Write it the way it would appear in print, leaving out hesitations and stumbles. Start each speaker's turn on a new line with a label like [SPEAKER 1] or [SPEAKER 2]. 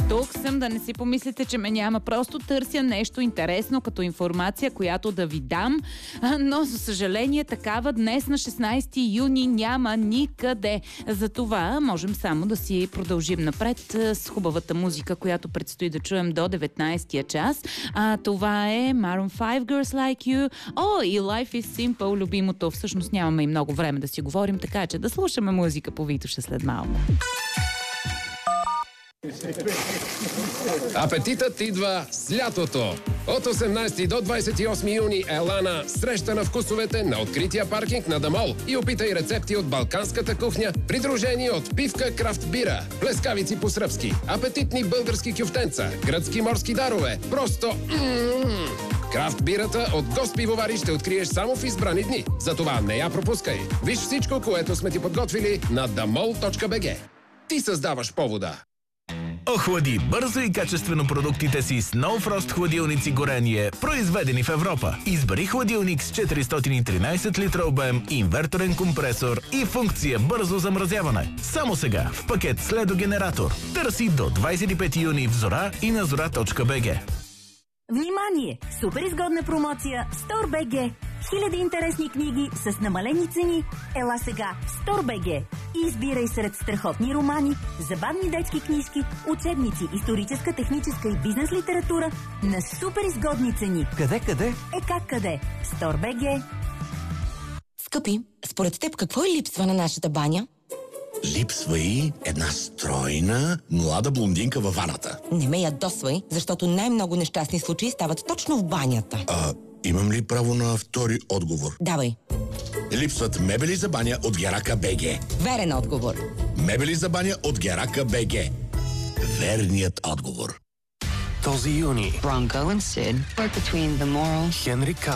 [SPEAKER 1] Тук съм, да не си помислите, че ме няма. Просто търся нещо интересно като информация, която да ви дам. Но, за съжаление, такава днес на 16 юни няма никъде. Затова можем само да си продължим напред с хубавата музика, която предстои да чуем до 19-я час. Това е Maroon 5, Girls Like You. И Life is Simple, любимото. Всъщност нямаме и много време да си говорим, така че да слушаме музика по Витоша след малко.
[SPEAKER 2] Апетитът идва с лятото. От 18 до 28 юни ела на среща на вкусовете на открития паркинг на Дамол и опитай рецепти от балканската кухня, придружени от пивка крафт бира, плескавици по-сръбски, апетитни български кюфтенца, гръцки морски дарове. Просто крафт бирата от Гост пивовари ще откриеш само в избрани дни. Затова не я пропускай. Виж всичко, което сме ти подготвили на damol.bg. Ти създаваш повода.
[SPEAKER 3] Охлади бързо и качествено продуктите си с No Frost хладилници горение, произведени в Европа. Избери хладилник с 413 литра обем, инверторен компресор и функция бързо замразяване. Само сега в пакет с ледогенератор. Търси до 25 юни в Зора и на zora.bg.
[SPEAKER 4] Внимание! Супер изгодна промоция Store.bg. Хиляди интересни книги с намалени цени. Ела сега в Store.bg и избирай сред страхотни романи, забавни детски книжки, учебници, историческа, техническа и бизнес литература на супер изгодни цени.
[SPEAKER 5] Къде?
[SPEAKER 4] Как къде? Store.bg.
[SPEAKER 6] Скъпи, според теб какво липсва на нашата баня?
[SPEAKER 7] Липсва и една стройна, млада блондинка във ваната.
[SPEAKER 6] Не ме ядосвай, защото най-много нещастни случаи стават точно в банята.
[SPEAKER 7] Имам ли право на втори отговор?
[SPEAKER 6] Давай.
[SPEAKER 7] Липсват мебели за баня от Герака БГ.
[SPEAKER 6] Верен отговор.
[SPEAKER 7] Мебели за баня от Герака БГ. Верният отговор.
[SPEAKER 5] Този юни
[SPEAKER 8] Bronco and Sid work between the moral
[SPEAKER 5] Хенри